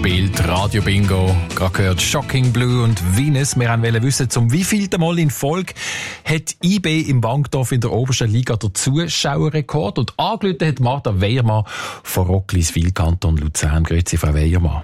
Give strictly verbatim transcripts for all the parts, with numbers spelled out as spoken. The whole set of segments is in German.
spielt Radio Bingo. Gerade gehört Shocking Blue und Venus. Wir wollten wissen, zum wievielten Mal in Folge hat I B im Wankdorf in der obersten Liga den Zuschauerrekord. Und angerufen hat Martha Weiermann von Rockliswil, Kanton Luzern. Grüezi, Frau Weiermann.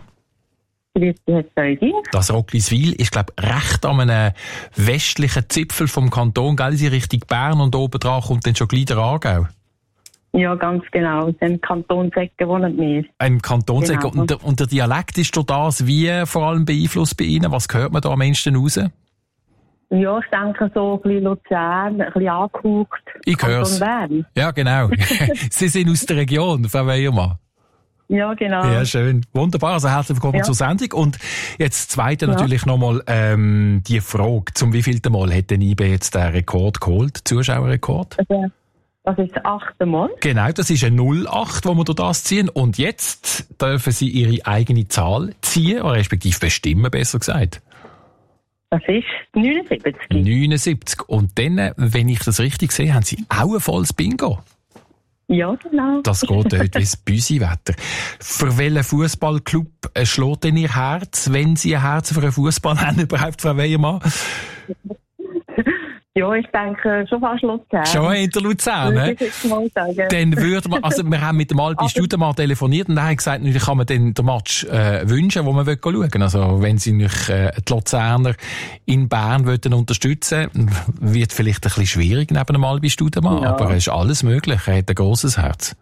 Das Rockliswil ist, glaube ich, recht an einem westlichen Zipfel vom Kanton, gell? Sie Richtung Bern und oben dran kommt dann schon gleich der Aargau. Ja, ganz genau. Im Kantonsecken wohnen wir. Im Kantonsecken. Genau. Und, der, und der Dialekt ist durch das wie vor allem beeinflusst bei Ihnen? Was hört man da am meisten raus? Ja, ich denke so ein bisschen Luzern, ein bisschen angehaucht. Ich höre es. Ja, genau. Sie sind aus der Region, Frau Weiermann. Ja, genau. Ja, schön. Wunderbar. Also herzlich willkommen ja. zur Sendung. Und jetzt zweite ja. natürlich nochmal ähm, die Frage, zum wievielten Mal hat denn I B jetzt den Rekord geholt, Zuschauerrekord? Also, das ist das achte Mal. Genau, das ist ein null acht, wo wir durch das ziehen. Und jetzt dürfen Sie Ihre eigene Zahl ziehen, oder respektive bestimmen, besser gesagt. Das ist neunundsiebzig. neunundsiebzig. Und dann, wenn ich das richtig sehe, haben Sie auch ein volles Bingo. Ja, genau. Das geht heute wie das Büsi-Wetter. Für welchen Fußballclub schlägt denn Ihr Herz, wenn Sie ein Herz für einen Fußball haben, überhaupt, Frau Weiermann? Ja, ich denke schon fast Luzern. Schon hinter Luzern, ne? Dann würde man, also wir haben mit dem Albi Studemann telefoniert und er hat gesagt, natürlich kann man dann den Match äh, wünschen, wo man schauen will. Also wenn Sie nicht äh, die Luzerner in Bern wollten unterstützen, wird vielleicht ein bisschen schwierig neben dem Albi Studemann, ja. aber es ist alles möglich. Er hat ein grosses Herz.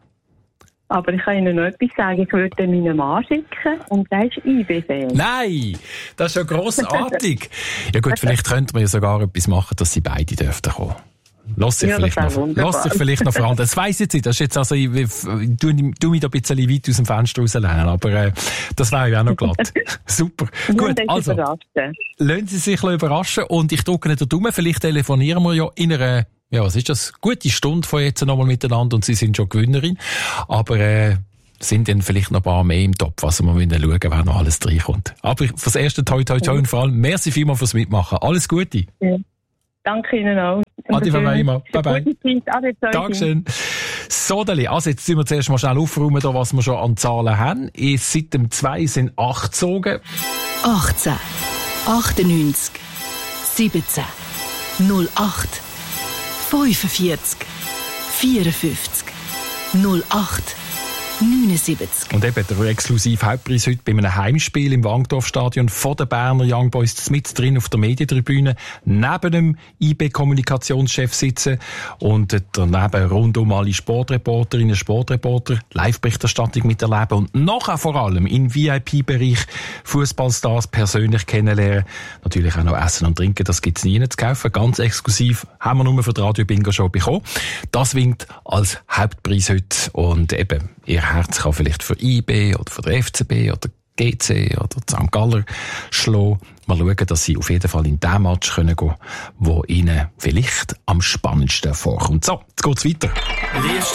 Aber ich kann Ihnen noch etwas sagen. Ich würde meinen Mann schicken und der ist I B-Fan. Nein! Das ist ja grossartig. Ja gut, vielleicht könnte man ja sogar etwas machen, dass sie beide dürften kommen. Lass sich, ja, vielleicht noch, lass sich vielleicht noch verhandeln. Das weiss ich jetzt nicht. Das ist jetzt also, ich, ich, ich tu mich da ein bisschen weit aus dem Fenster rauslehnen, aber äh, das wäre ja auch noch glatt. Super. Gut, also, lassen Sie sich überraschen und ich drücke nicht den Daumen. Vielleicht telefonieren wir ja in einer, ja, was ist das? Gute Stunde von jetzt nochmal miteinander und Sie sind schon Gewinnerin. Aber, äh, sind dann vielleicht noch ein paar mehr im Topf, was wir müssen schauen, wer noch alles reinkommt. Aber fürs erste Toi Toi Toi und vor allem merci vielmals fürs Mitmachen. Alles Gute. Ja. Danke Ihnen auch. Adi von Weimar. Bye bye. Dankeschön. So, Deli, also jetzt sind wir zuerst mal schnell aufräumen, da, was wir schon an Zahlen haben. Seit dem zwei sind acht gezogen. achtzehn, achtundneunzig, siebzehn, null acht, fünfundvierzig, vierundfünfzig, null acht, neunundsiebzig. Und eben der exklusive Hauptpreis heute bei einem Heimspiel im Wankdorfstadion von den Berner Young Boys mit drin auf der Medientribüne neben dem I B-Kommunikationschef sitzen und daneben rundum alle Sportreporterinnen, Sportreporter Live-Berichterstattung miterleben und nachher vor allem im V I P-Bereich Fußballstars persönlich kennenlernen. Natürlich auch noch Essen und Trinken, das gibt's nie zu kaufen. Ganz exklusiv haben wir nur für die Radio Bingo Show bekommen. Das winkt als Hauptpreis heute und eben Ihr Herz kann vielleicht für I B oder für den F C B oder G C oder Sankt Galler schlagen. Mal schauen, dass Sie auf jeden Fall in den Match gehen können, wo Ihnen vielleicht am spannendsten vorkommt. So, jetzt geht's weiter.